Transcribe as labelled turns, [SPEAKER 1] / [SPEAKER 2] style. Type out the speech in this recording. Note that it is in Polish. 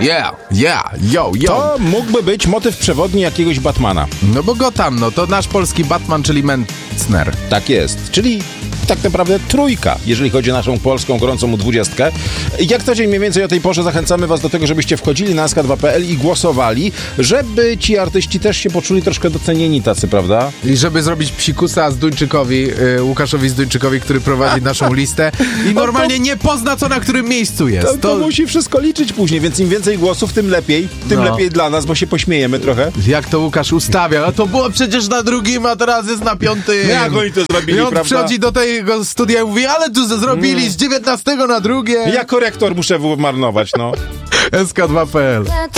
[SPEAKER 1] yo.
[SPEAKER 2] To mógłby być motyw przewodni jakiegoś Batmana.
[SPEAKER 1] No bo Gotham, no to nasz polski Batman, czyli Metzner.
[SPEAKER 2] Tak jest, czyli tak naprawdę trójka, jeżeli chodzi o naszą polską gorącą 20. Jak co dzień mniej więcej o tej porze zachęcamy was do tego, żebyście wchodzili na sk2.pl i głosowali, żeby ci artyści też się poczuli troszkę docenieni tacy, prawda?
[SPEAKER 1] I żeby zrobić psikusa Zduńczykowi, Łukaszowi Zduńczykowi, który prowadzi naszą listę i normalnie nie pozna, co na którym miejscu jest.
[SPEAKER 2] To musi wszystko liczyć później, więc im więcej głosów, tym lepiej. Tym lepiej dla nas, bo się pośmiejemy trochę.
[SPEAKER 1] Jak to Łukasz ustawia? A to było przecież na drugim, a teraz jest na 5.
[SPEAKER 2] Jak oni to zrobili,
[SPEAKER 1] I on
[SPEAKER 2] prawda?
[SPEAKER 1] przychodzi do tego studia i mówi, ale tu zrobili z 19 na drugie.
[SPEAKER 2] Ja korektor muszę marnować, no.
[SPEAKER 1] sk2.pl